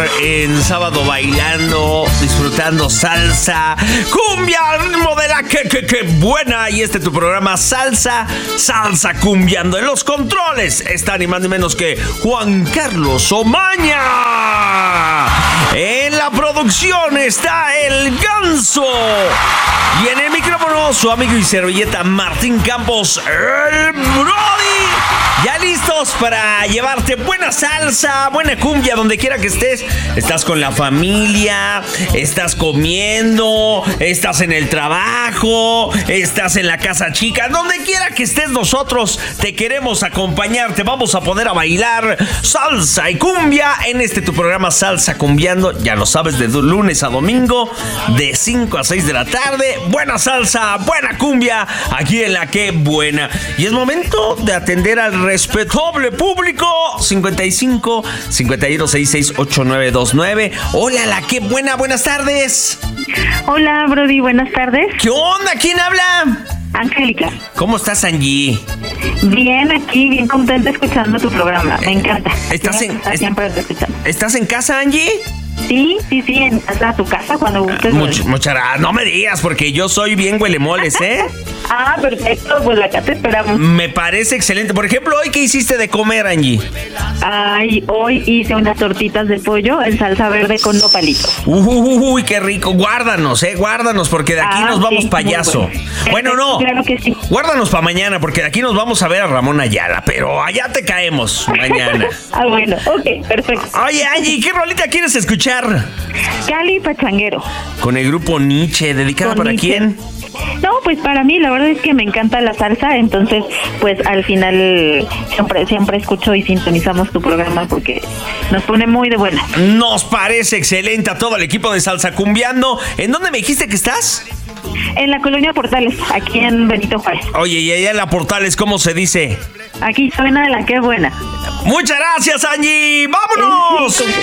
en sábado bailando, disfrutando salsa, cumbia al ritmo de la que buena. Y tu programa Salsa Cumbiando. En los controles está ni más ni menos que Juan Carlos Omaña. En la producción está el Ganso. Y en el micrófono su amigo y servilleta Martín Campos, el Brody. Ya listos para llevarte buena salsa, buena cumbia, donde quiera que estés. Estás con la familia, estás comiendo, estás en el trabajo, estás en la casa chica. Donde quiera que estés, nosotros te queremos acompañar. Te vamos a poner a bailar salsa y cumbia en tu programa Salsa Cumbiando. Ya lo sabes, de lunes a domingo, de 5 a 6 de la tarde. Buena salsa, buena cumbia, aquí en La Que Buena. Y es momento de atender al respetable público. 55 51 66 8929. Hola, La Que Buena, buenas tardes. Hola, Brody, buenas tardes. ¿Qué onda? ¿Quién habla? Angélica. ¿Cómo estás, Angie? Bien, aquí, bien contenta escuchando tu programa. Me encanta. Siempre te escuchando. ¿Estás en casa, Angie? Sí, hasta tu casa cuando gustes. Muchas gracias. No me digas, porque yo soy bien huelemoles, ¿eh? Perfecto, pues acá te esperamos. Me parece excelente. Por ejemplo, ¿hoy qué hiciste de comer, Angie? Hoy hice unas tortitas de pollo en salsa verde con nopalitos. Uy, qué rico. Guárdanos, porque de aquí nos vamos payaso. Bueno, no. Claro que sí. Guárdanos para mañana, porque de aquí nos vamos a ver a Ramón Ayala, pero allá te caemos mañana. Bueno, ok, perfecto. Oye, Angie, ¿qué rolita quieres escuchar? Cali Pachanguero. Con el grupo Nietzsche, ¿dedicada para quién? No, pues para mí la verdad es que me encanta la salsa, entonces pues al final siempre escucho y sintonizamos tu programa porque nos pone muy de buena. Nos parece excelente a todo el equipo de Salsa Cumbiando. ¿En dónde me dijiste que estás? En la colonia Portales, aquí en Benito Juárez. Oye, y allá en la Portales, ¿cómo se dice? Aquí suena de La Que Buena. Muchas gracias, Angie. ¡Vámonos!